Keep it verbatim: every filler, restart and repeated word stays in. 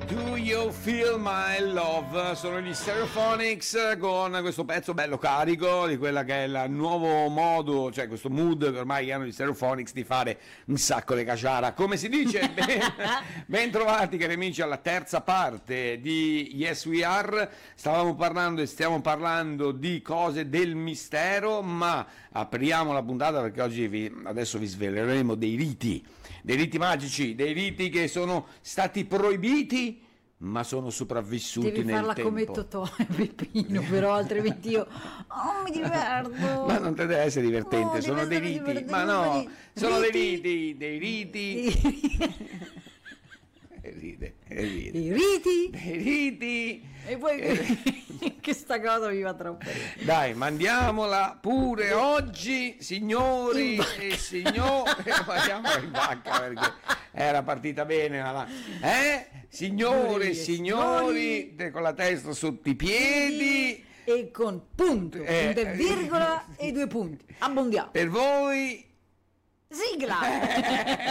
Do You Feel My Love? Sono gli Stereophonics con questo pezzo bello carico di quella che è il nuovo modo, cioè questo mood che ormai hanno gli Stereophonics di fare un sacco di caciara, come si dice. ben, ben trovati cari amici alla terza parte di Yes We Are. Stavamo parlando e stiamo parlando di cose del mistero, ma apriamo la puntata perché oggi vi, adesso vi sveleremo dei riti, dei riti magici, dei riti che sono stati proibiti ma sono sopravvissuti Devi nel farla tempo. come Totò e Peppino, però altrimenti io oh, mi diverto. Ma non deve essere divertente, Oh, sono dei deve essere riti, divertente. ma no, Riti. sono dei riti, dei riti. E ride, e ride. I riti. Dei riti. E poi Eh. che, che sta cosa mi fa troppo ridere. Dai, mandiamola pure oggi, signori e signore. Andiamo in vacca perché era partita bene. Ma la... Eh? Signore e signori, te con la testa sotto i piedi. E con punto, Eh. punto e virgola e due punti. Abbondiamo. Per voi. Sigla!